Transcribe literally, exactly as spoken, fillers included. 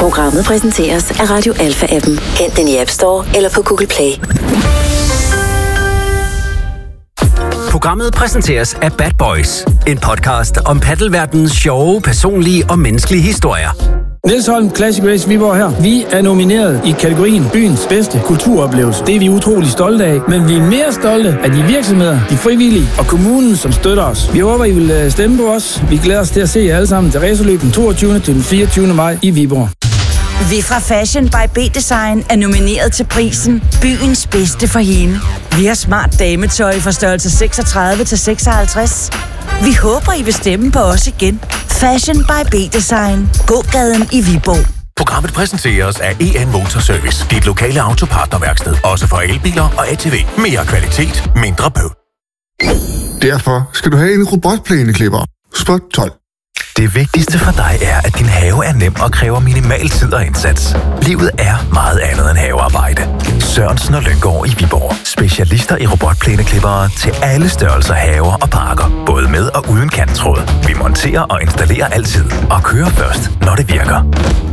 Programmet præsenteres af Radio Alpha-appen. Hent den i App Store eller på Google Play. Programmet præsenteres af Bad Boys, en podcast om paddelverdenens sjove, personlige og menneskelige historier. Niels Holm, Classic Race Viborg her. Vi er nomineret i kategorien byens bedste kulturoplevelse. Det er vi utrolig stolte af, men vi er mere stolte af de virksomheder, de frivillige og kommunen, som støtter os. Vi håber, I vil stemme på os. Vi glæder os til at se jer alle sammen til racerløb den toogtyvende til den fireogtyvende maj i Viborg. Vi fra Fashion by B-Design er nomineret til prisen Byens bedste for hende. Vi har smart dametøj fra størrelse seksogtredive til seksoghalvtreds. Vi håber, I vil stemme på os igen. Fashion by B-Design. Gågaden i Viborg. Programmet præsenteres af E N Motorservice. Dit lokale autopartnerværksted. Også for elbiler og A T V. Mere kvalitet, mindre bøv. Derfor skal du have en robotplæneklipper. Spot tolv. Det vigtigste for dig er, at din have er nem og kræver minimal tid og indsats. Livet er meget andet end havearbejde. Sørensen og Lynggaard i Viborg. Specialister i robotplæneklippere til alle størrelser haver og parker. Både med og uden kanttråd. Vi monterer og installerer altid. Og kører først, når det virker.